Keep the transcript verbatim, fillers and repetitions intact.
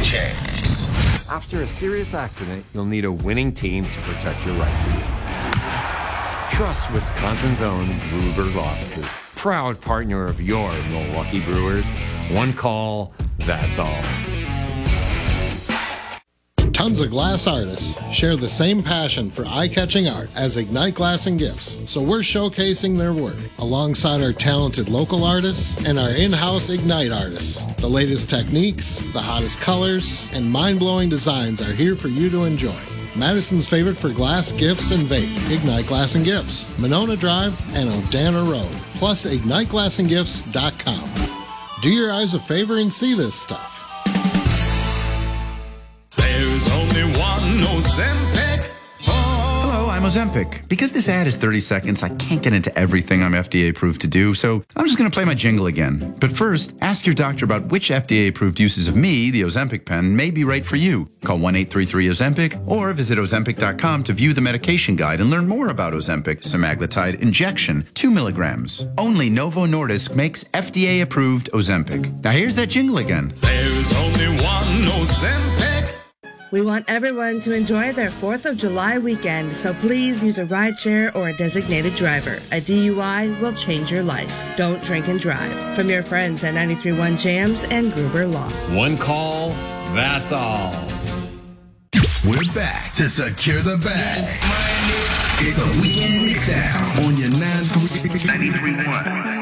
James. After a serious accident, you'll need a winning team to protect your rights. Trust Wisconsin's own Gruber's offices. Proud partner of your Milwaukee Brewers. One call, that's all. Tons of glass artists share the same passion for eye-catching art as Ignite Glass and Gifts, so we're showcasing their work alongside our talented local artists and our in-house Ignite artists. The latest techniques, the hottest colors, and mind-blowing designs are here for you to enjoy. Madison's favorite for glass, gifts, and vape, Ignite Glass and Gifts, Monona Drive and Odana Road, plus ignite glass and gifts dot com. Do your eyes a favor and see this stuff. There's only one Ozempic. Hello, I'm Ozempic. Because this ad is thirty seconds, I can't get into everything I'm F D A approved to do, so I'm just going to play my jingle again. But first, ask your doctor about which F D A approved uses of me, the Ozempic pen, may be right for you. Call one eight three three Ozempic or visit ozempic dot com to view the medication guide and learn more about Ozempic semaglutide injection, two milligrams. Only Novo Nordisk makes F D A approved Ozempic. Now here's that jingle again. There's only one Ozempic. We want everyone to enjoy their fourth of July weekend, so please use a rideshare or a designated driver. A D U I will change your life. Don't drink and drive. From your friends at ninety-three point one Jams and Gruber Law. One call, that's all. We're back to secure the bag. It's a weekend mix down on your ninety-three point one.